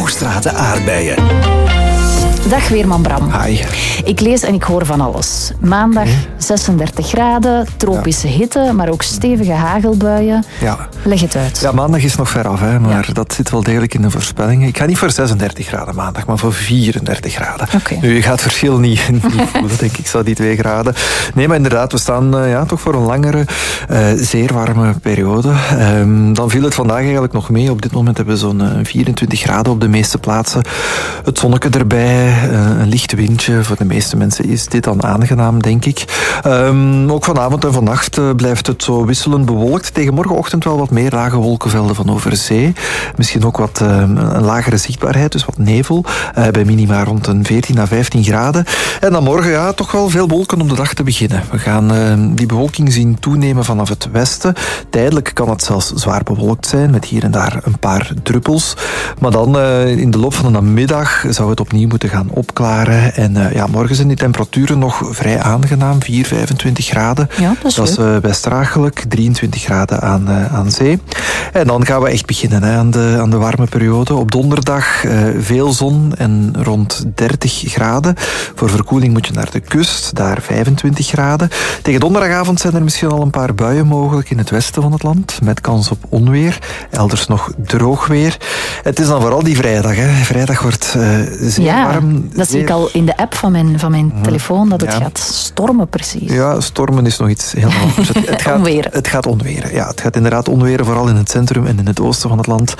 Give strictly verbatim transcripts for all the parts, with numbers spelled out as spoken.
Hoogstraten aardbeien. Dag Weerman Bram. Hi. Ik lees en ik hoor van alles. Maandag zesendertig graden, tropische ja. hitte, maar ook stevige hagelbuien. Ja. Leg het uit. Ja, maandag is nog ver af, hè, maar ja. dat zit wel degelijk in de voorspellingen. Ik ga niet voor zesendertig graden maandag, maar voor vierendertig graden. Okay. Nu, je gaat het verschil niet, niet voelen, denk ik, zo die twee graden. Nee, maar inderdaad, we staan uh, ja, toch voor een langere, uh, zeer warme periode. Um, dan viel het vandaag eigenlijk nog mee. Op dit moment hebben we zo'n uh, vierentwintig graden op de meeste plaatsen. Het zonnetje erbij. Uh, een licht windje. Voor de meeste mensen is dit dan aangenaam, denk ik. Um, ook vanavond en vannacht uh, blijft het zo wisselend bewolkt. Tegen morgenochtend wel wat meer lage wolkenvelden van over zee. Misschien ook wat uh, een lagere zichtbaarheid, dus wat nevel. Uh, bij minima rond een veertien à vijftien graden. En dan morgen ja, toch wel veel wolken om de dag te beginnen. We gaan uh, die bewolking zien toenemen vanaf het westen. Tijdelijk kan het zelfs zwaar bewolkt zijn, met hier en daar een paar druppels. Maar dan uh, in de loop van de namiddag zou het opnieuw moeten gaan opklaren. En uh, ja, morgen zijn die temperaturen nog vrij aangenaam. vier, vijfentwintig graden. Ja, dat is, dat is uh, best draaglijk. drieëntwintig graden aan, uh, aan zee. En dan gaan we echt beginnen hè, aan, de, aan de warme periode. Op donderdag uh, veel zon en rond dertig graden. Voor verkoeling moet je naar de kust. Daar vijfentwintig graden. Tegen donderdagavond zijn er misschien al een paar buien mogelijk in het westen van het land. Met kans op onweer. Elders nog droog weer. Het is dan vooral die vrijdag. Hè. Vrijdag wordt uh, zeer ja, warm. Dat zie ik al in de app van mijn, van mijn telefoon, dat het ja. gaat stormen precies. Ja, stormen is nog iets helemaal anders. Het, het gaat onweren. Het gaat onweren. Ja, het gaat inderdaad onweren, vooral in het centrum en in het oosten van het land.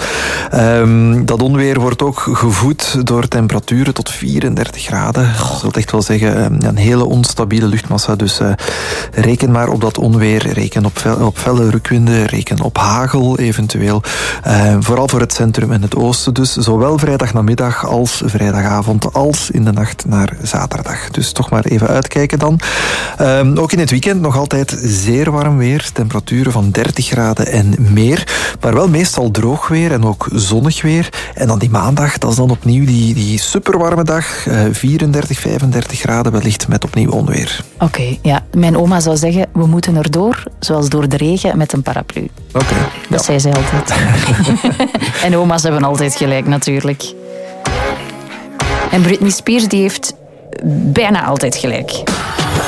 Um, dat onweer wordt ook gevoed door temperaturen tot vierendertig graden. Dat wil echt wel zeggen, een hele onstabiele luchtmassa. Dus uh, reken maar op dat onweer. Reken op, fel, op felle rukwinden. Reken op hagel eventueel. Uh, vooral voor het centrum en het oosten. Dus zowel vrijdagnamiddag als vrijdagavond als in de nacht naar zaterdag. Dus toch maar even uitkijken dan. Um, ook in het weekend nog altijd zeer warm weer. Temperaturen van dertig graden en meer. Maar wel meestal droog weer en ook zonnig weer. En dan die maandag, dat is dan opnieuw die, die superwarme dag. Uh, vierendertig, vijfendertig graden wellicht met opnieuw onweer. Oké, okay, ja. Mijn oma zou zeggen, we moeten erdoor, zoals door de regen met een paraplu. Oké. Okay, dat ja. zei ze altijd. En oma's hebben altijd gelijk, natuurlijk. En Britney Spears die heeft bijna altijd gelijk.